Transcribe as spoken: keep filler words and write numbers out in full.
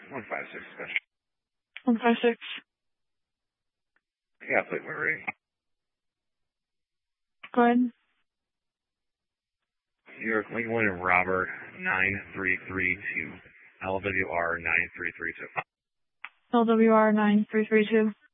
one five six special. one five six. Yeah, plate when ready. Go ahead. New York Lincoln and Robert nine three three two. L W R nine three three two. L W R nine three three two.